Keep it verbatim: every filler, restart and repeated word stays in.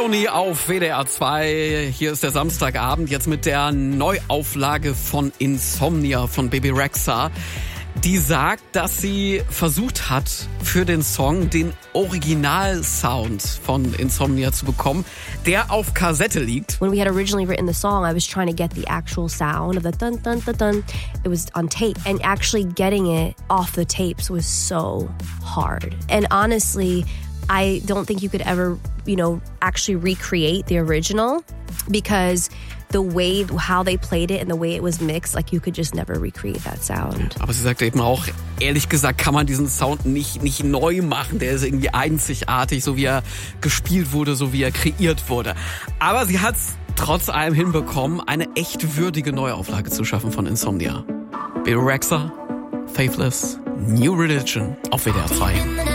Joni auf W D R zwei. Hier ist der Samstagabend, jetzt mit der Neuauflage von Insomnia von Bebe Rexha. Die sagt, dass sie versucht hat, für den Song den Originalsound von Insomnia zu bekommen, der auf Kassette liegt. When we had originally written the song, I was trying to get the actual sound of the dun dun dun dun. It was on tape, and actually getting it off the tapes was so hard. And honestly, I don't think you could ever, you know, actually recreate the original, because the way, how they played it and the way it was mixed, like you could just never recreate that sound. Aber sie sagt eben auch, ehrlich gesagt kann man diesen Sound nicht, nicht neu machen. Der ist irgendwie einzigartig, so wie er gespielt wurde, so wie er kreiert wurde. Aber sie hat es trotz allem hinbekommen, eine echt würdige Neuauflage zu schaffen von Insomnia. Bebe Rexha, Faithless, New Religion auf W D R zwei.